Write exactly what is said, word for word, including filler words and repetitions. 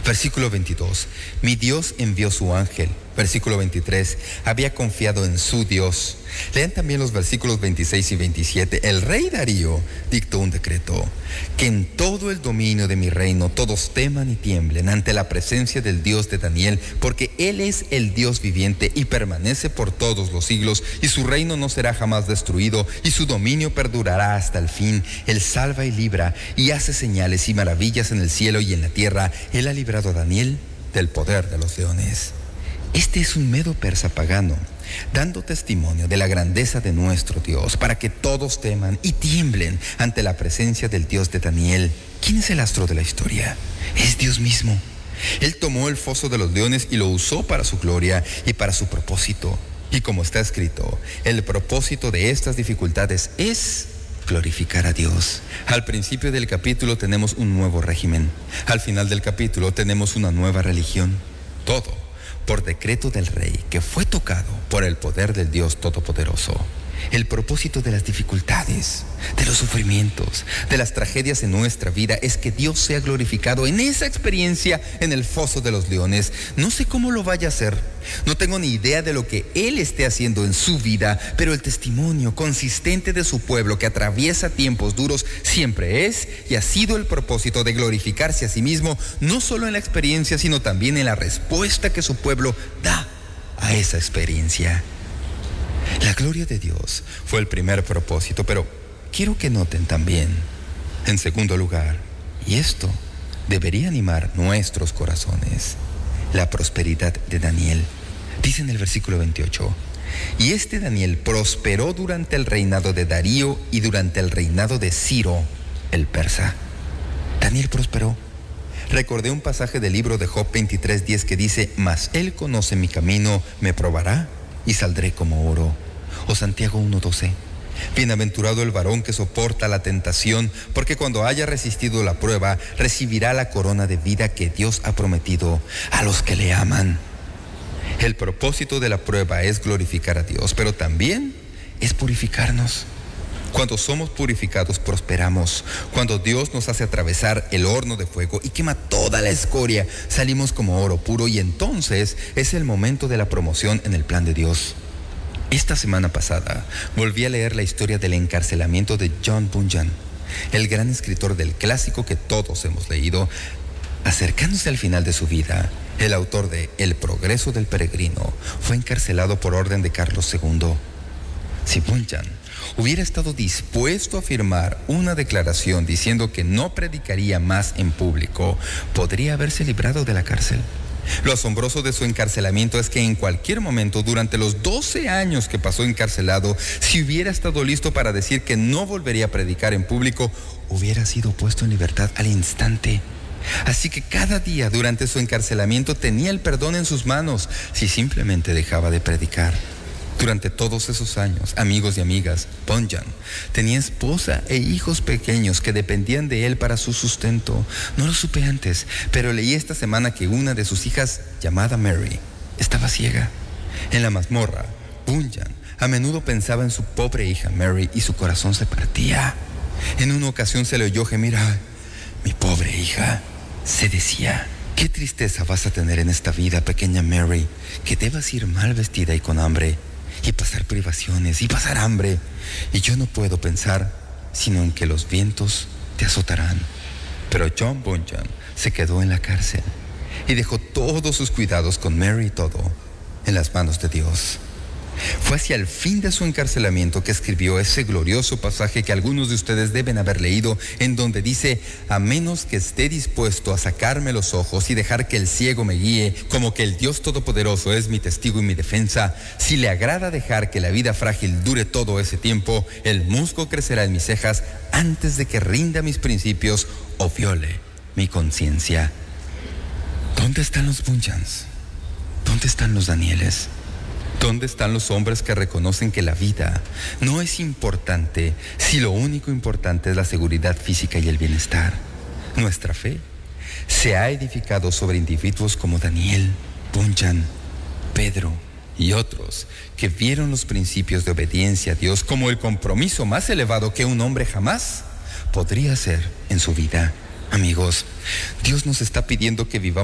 Versículo veintidós, mi Dios envió su ángel. Versículo veintitrés, había confiado en su Dios. Lean también los versículos veintiséis y veintisiete. El rey Darío dictó un decreto, que en todo el dominio de mi reino todos teman y tiemblen ante la presencia del Dios de Daniel, porque Él es el Dios viviente y permanece por todos los siglos, y su reino no será jamás destruido, y su dominio perdurará hasta el fin. Él salva y libra, y hace señales y maravillas en el cielo y en la tierra. Él ha librado a Daniel del poder de los leones. Este es un medo persa pagano, dando testimonio de la grandeza de nuestro Dios, para que todos teman y tiemblen ante la presencia del Dios de Daniel. ¿Quién es el astro de la historia? Es Dios mismo. Él tomó el foso de los leones y lo usó para su gloria y para su propósito. Y como está escrito, el propósito de estas dificultades es glorificar a Dios. Al principio del capítulo tenemos un nuevo régimen. Al final del capítulo tenemos una nueva religión. Todo por decreto del rey, que fue tocado por el poder del Dios Todopoderoso. El propósito de las dificultades, de los sufrimientos, de las tragedias en nuestra vida es que Dios sea glorificado en esa experiencia en el foso de los leones. No sé cómo lo vaya a hacer, no tengo ni idea de lo que Él esté haciendo en su vida, pero el testimonio consistente de su pueblo que atraviesa tiempos duros siempre es y ha sido el propósito de glorificarse a sí mismo, no solo en la experiencia, sino también en la respuesta que su pueblo da a esa experiencia. La gloria de Dios fue el primer propósito, pero quiero que noten también, en segundo lugar, y esto debería animar nuestros corazones, la prosperidad de Daniel. Dice en el versículo veintiocho, y este Daniel prosperó durante el reinado de Darío y durante el reinado de Ciro, el persa. Daniel prosperó. Recordé un pasaje del libro de Job veintitrés diez que dice, mas él conoce mi camino, me probará y saldré como oro. O Santiago uno doce, bienaventurado el varón que soporta la tentación, porque cuando haya resistido la prueba, recibirá la corona de vida que Dios ha prometido a los que le aman. El propósito de la prueba es glorificar a Dios, pero también es purificarnos. Cuando somos purificados, prosperamos. Cuando Dios nos hace atravesar el horno de fuego y quema toda la escoria, salimos como oro puro, y entonces es el momento de la promoción en el plan de Dios. Esta semana pasada volví a leer la historia del encarcelamiento de John Bunyan, el gran escritor del clásico que todos hemos leído. Acercándose al final de su vida, el autor de El progreso del peregrino fue encarcelado por orden de Carlos segundo. Si Bunyan hubiera estado dispuesto a firmar una declaración diciendo que no predicaría más en público, podría haberse librado de la cárcel. Lo asombroso de su encarcelamiento es que en cualquier momento, durante los doce años que pasó encarcelado, si hubiera estado listo para decir que no volvería a predicar en público, hubiera sido puesto en libertad al instante. Así que cada día durante su encarcelamiento tenía el perdón en sus manos si simplemente dejaba de predicar. Durante todos esos años, amigos y amigas, Bunyan tenía esposa e hijos pequeños que dependían de él para su sustento. No lo supe antes, pero leí esta semana que una de sus hijas, llamada Mary, estaba ciega. En la mazmorra, Bunyan a menudo pensaba en su pobre hija Mary y su corazón se partía. En una ocasión se le oyó gemir, "Ay, mi pobre hija", se decía. Qué tristeza vas a tener en esta vida, pequeña Mary, que debas ir mal vestida y con hambre, y pasar privaciones y pasar hambre. Y yo no puedo pensar sino en que los vientos te azotarán. Pero John Bunyan se quedó en la cárcel y dejó todos sus cuidados con Mary y todo en las manos de Dios. Fue hacia el fin de su encarcelamiento que escribió ese glorioso pasaje que algunos de ustedes deben haber leído, en donde dice, a menos que esté dispuesto a sacarme los ojos y dejar que el ciego me guíe, como que el Dios Todopoderoso es mi testigo y mi defensa, si le agrada dejar que la vida frágil dure todo ese tiempo, el musgo crecerá en mis cejas antes de que rinda mis principios o viole mi conciencia. ¿Dónde están los Bunyans? ¿Dónde están los Danieles? ¿Dónde están los hombres que reconocen que la vida no es importante si lo único importante es la seguridad física y el bienestar? Nuestra fe se ha edificado sobre individuos como Daniel, Bunyan, Pedro y otros que vieron los principios de obediencia a Dios como el compromiso más elevado que un hombre jamás podría hacer en su vida. Amigos, Dios nos está pidiendo que vivamos